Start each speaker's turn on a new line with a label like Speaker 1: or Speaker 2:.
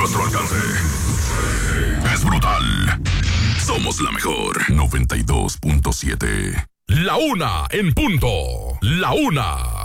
Speaker 1: nuestro alcance. Es brutal. Somos la mejor. 92.7.
Speaker 2: La una en punto. La una.